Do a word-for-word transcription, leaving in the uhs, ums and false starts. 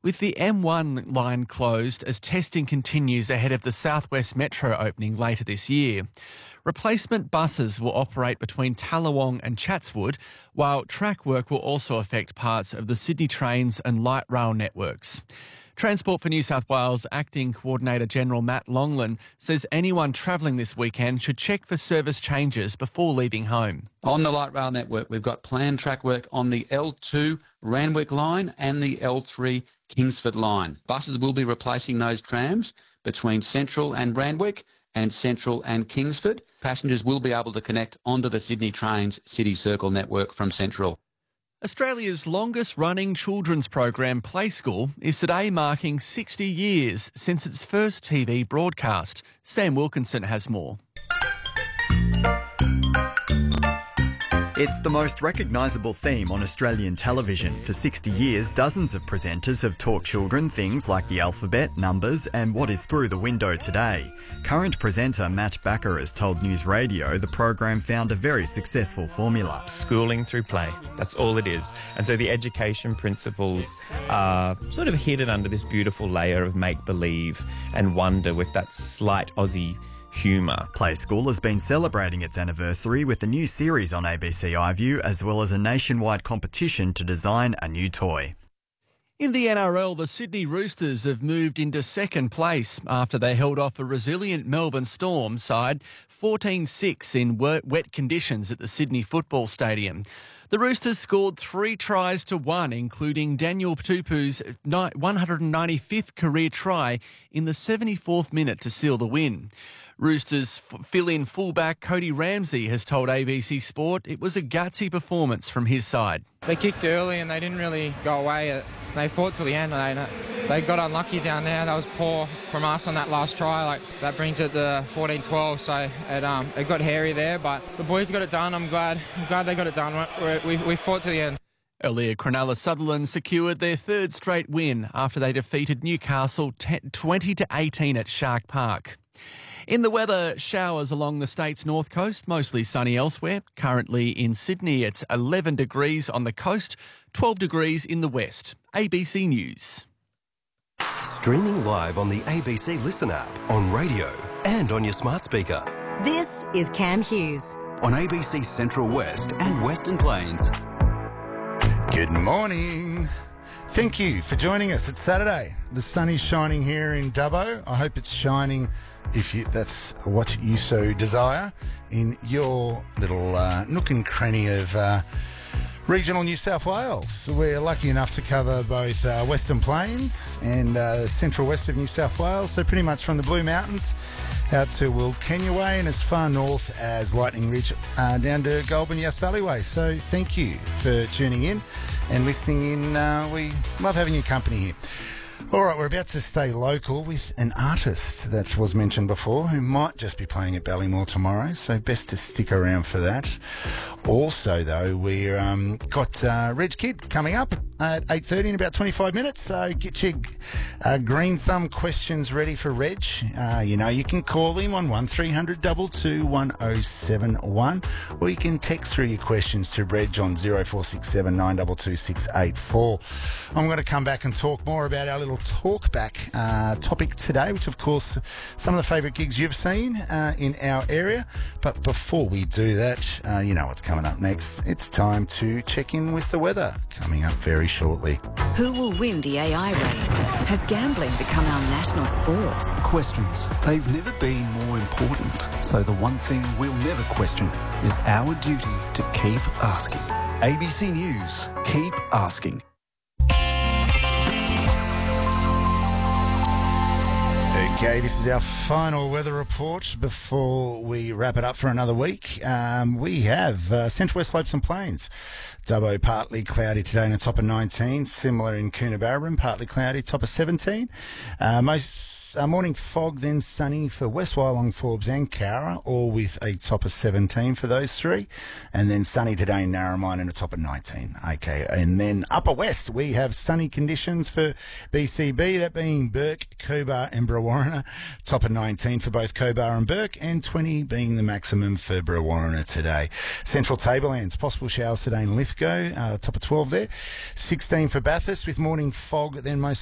With the M one line closed as testing continues ahead of the South West Metro opening later this year. Replacement buses will operate between Tallawong and Chatswood, while track work will also affect parts of the Sydney Trains and light rail networks. Transport for New South Wales Acting Coordinator General Matt Longland says anyone travelling this weekend should check for service changes before leaving home. On the light rail network, we've got planned track work on the L two Randwick line and the L three Kingsford line. Buses will be replacing those trams between Central and Randwick and Central and Kingsford. Passengers will be able to connect onto the Sydney Trains City Circle network from Central. Australia's longest-running children's program, Play School, is today marking sixty years since its first T V broadcast. Sam Wilkinson has more. It's the most recognisable theme on Australian television. For sixty years, dozens of presenters have taught children things like the alphabet, numbers and what is through the window today. Current presenter Matt Backer has told News Radio the program found a very successful formula. Schooling through play, that's all it is. And so the education principles are sort of hidden under this beautiful layer of make-believe and wonder with that slight Aussie humour. Play School has been celebrating its anniversary with a new series on A B C iView, as well as a nationwide competition to design a new toy. In the N R L, the Sydney Roosters have moved into second place after they held off a resilient Melbourne Storm side fourteen six in wet conditions at the Sydney Football Stadium. The Roosters scored three tries to one, including Daniel Tupu's one hundred ninety-fifth career try in the seventy-fourth minute to seal the win. Roosters fill-in fullback Cody Ramsey has told A B C Sport it was a gutsy performance from his side. They kicked early and they didn't really go away. They fought till the end. They, they got unlucky down there. That was poor from us on that last try. Like that brings it to fourteen twelve. So it um it got hairy there, but the boys got it done. I'm glad. I'm glad they got it done. We we, we fought to the end. Earlier, Cronulla Sutherland secured their third straight win after they defeated Newcastle twenty to eighteen at Shark Park. In the weather, showers along the state's north coast, mostly sunny elsewhere. Currently in Sydney, it's eleven degrees on the coast, twelve degrees in the west. A B C News. Streaming live on the A B C Listen app, on radio and on your smart speaker. This is Cam Hughes. On A B C Central West and Western Plains. Good morning. Thank you for joining us. It's Saturday. The sun is shining here in Dubbo. I hope it's shining, if you, that's what you so desire, in your little uh, nook and cranny of uh, regional New South Wales. We're lucky enough to cover both uh, Western Plains and uh, central west of New South Wales, so pretty much from the Blue Mountains out to Wilkenya Way and as far north as Lightning Ridge uh, down to Goulburn Yass Valley Way. So thank you for tuning in and listening in. Uh, we love having your company here. All right, we're about to stay local with an artist that was mentioned before who might just be playing at Ballymore tomorrow, so best to stick around for that. Also, though, we've um, got uh, Reg Kidd coming up at eight thirty in about twenty-five minutes, so get your uh, green thumb questions ready for Reg. Uh, you know, you can call him on one three hundred two two one oh seven one, or you can text through your questions to Reg on zero four six seven nine two two six eight four. I'm going to come back and talk more about our little talkback uh, topic today, which of course some of the favourite gigs you've seen uh, in our area. But before we do that, uh, you know what's coming up next. It's time to check in with the weather, coming up very shortly. Who will win the A I race? Has gambling become our national sport? Questions. They've never been more important. So the one thing we'll never question is our duty to keep asking. A B C News. Keep asking. Okay, this is our final weather report before we wrap it up for another week. Um, we have uh, Central West Slopes and Plains. Dubbo partly cloudy today and a top of nineteen. Similar in Coonabarabran, partly cloudy, top of seventeen. Uh, most uh, morning fog, then sunny for West Wyalong, Forbes and Cowra, all with a top of seventeen for those three. And then sunny today in Narromine and a top of nineteen. Okay, and then Upper West, we have sunny conditions for B C B, that being Burke, Cobar and Brewarrina. Top of nineteen for both Cobar and Burke, and twenty being the maximum for Brewarrina today. Central Tablelands, possible showers today in Lithgow, uh, top of twelve there. sixteen for Bathurst with morning fog, then most